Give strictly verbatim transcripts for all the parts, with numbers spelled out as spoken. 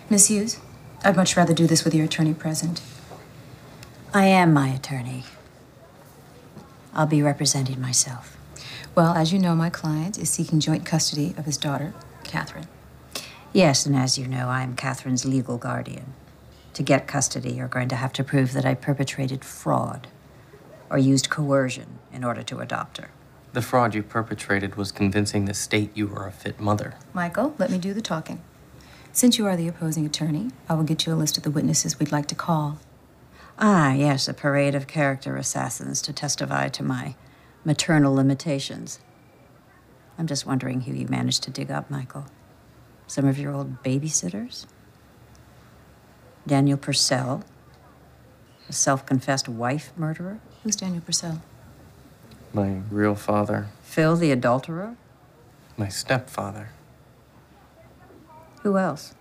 Miss Hughes, I'd much rather do this with your attorney present. I am my attorney. I'll be representing myself. Well, as you know, my client is seeking joint custody of his daughter, Catherine. Yes, and as you know, I am Catherine's legal guardian. To get custody, you're going to have to prove that I perpetrated fraud or used coercion in order to adopt her. The fraud you perpetrated was convincing the state you were a fit mother. Michael, let me do the talking. Since you are the opposing attorney, I will get you a list of the witnesses we'd like to call. Ah, yes, a parade of character assassins to testify to my maternal limitations. I'm just wondering who you managed to dig up, Michael. Some of your old babysitters? Daniel Purcell, a self-confessed wife murderer? Who's Daniel Purcell? My real father. Phil, the adulterer? My stepfather. Who else?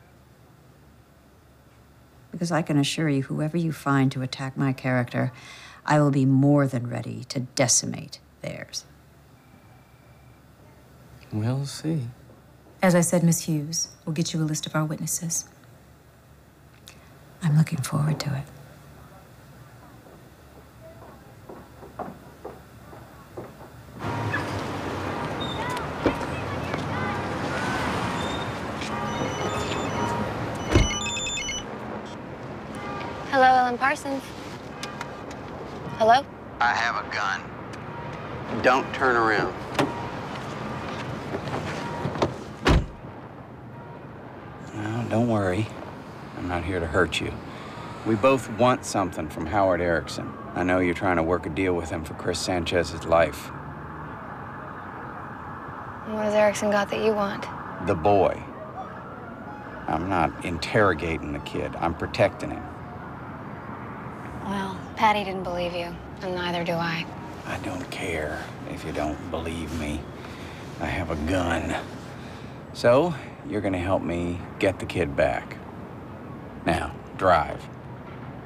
Because I can assure you, whoever you find to attack my character, I will be more than ready to decimate theirs. We'll see. As I said, Miss Hughes, we'll get you a list of our witnesses. I'm looking forward to it. Hello, Ellen Parsons. Hello? I have a gun. Don't turn around. Well, don't worry. I'm not here to hurt you. We both want something from Howard Erickson. I know you're trying to work a deal with him for Chris Sanchez's life. What has Erickson got that you want? The boy. I'm not interrogating the kid. I'm protecting him. Well, Patty didn't believe you, and neither do I. I don't care if you don't believe me. I have a gun. So, you're gonna help me get the kid back. Now, drive.